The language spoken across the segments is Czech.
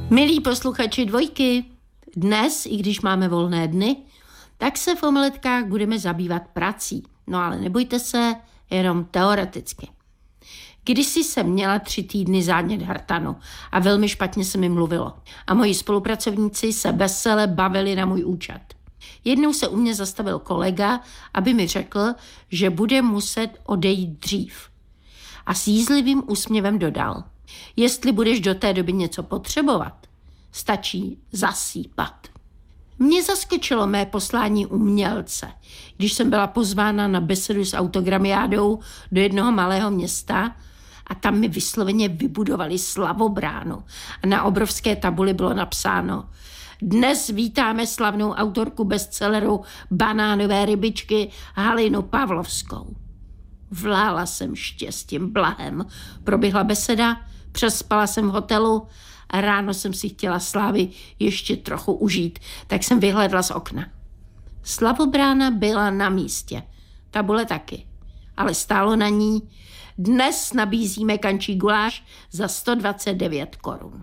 Milí posluchači Dvojky, dnes, i když máme volné dny, tak se v omeletkách budeme zabývat prací. No ale nebojte se, jenom teoreticky. Kdysi jsem měla 3 týdny zánět hrtanu a velmi špatně se mi mluvilo. A moji spolupracovníci se vesele bavili na můj účet. Jednou se u mě zastavil kolega, aby mi řekl, že bude muset odejít dřív. A s jízlivým úsměvem dodal: jestli budeš do té doby něco potřebovat, stačí zasýpat. Mě zaskočilo mé poslání umělce, když jsem byla pozvána na besedu s autogramiádou do jednoho malého města a tam mi vysloveně vybudovali slavobránu. A na obrovské tabuli bylo napsáno: dnes vítáme slavnou autorku bestselleru Banánové rybičky Halinu Pavlovskou. Vlála jsem štěstím blahem. Proběhla beseda, přespala jsem v hotelu a ráno jsem si chtěla slávy ještě trochu užít, tak jsem vyhlédla z okna. Slavobrána byla na místě, tabule taky, ale stálo na ní: dnes nabízíme kančí guláš za 129 korun.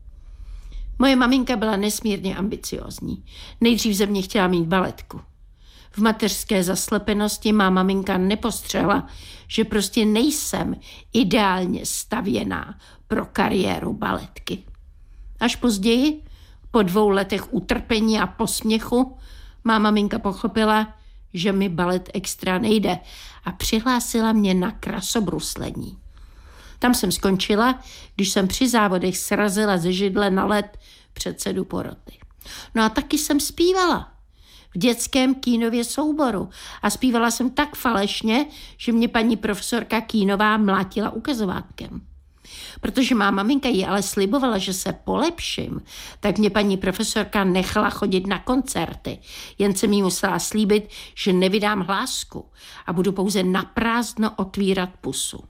Moje maminka byla nesmírně ambiciózní. Nejdřív ze mě chtěla mít baletku. V mateřské zaslepenosti má maminka nepostřehla, že prostě nejsem ideálně stavěná pro kariéru baletky. Až později, po 2 letech utrpení a posměchu, má maminka pochopila, že mi balet extra nejde a přihlásila mě na krasobruslení. Tam jsem skončila, když jsem při závodech srazila ze židle na led předsedu poroty. No a taky jsem zpívala v dětském kínově souboru a zpívala jsem tak falešně, že mě paní profesorka Kínová mlátila ukazovátkem. Protože má maminka jí ale slibovala, že se polepším, tak mě paní profesorka nechala chodit na koncerty. Jen jsem jí musela slíbit, že nevydám hlásku a budu pouze naprázdno otvírat pusu.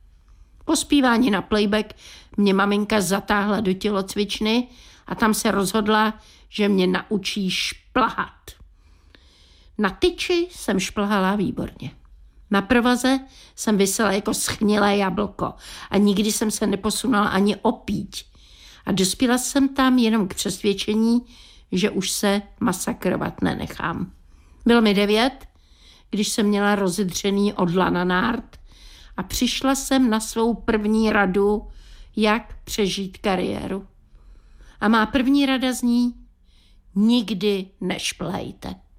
Po zpívání na playback mě maminka zatáhla do tělocvičny a tam se rozhodla, že mě naučí šplhat. Na tyči jsem šplhala výborně. Na provaze jsem visela jako schnilé jablko a nikdy jsem se neposunula ani o píď. A dospěla jsem tam jenom k přesvědčení, že už se masakrovat nenechám. Bylo mi 9, když jsem měla rozedřený odla na nárt a přišla jsem na svou první radu, jak přežít kariéru. A má první rada zní: nikdy nešplhejte.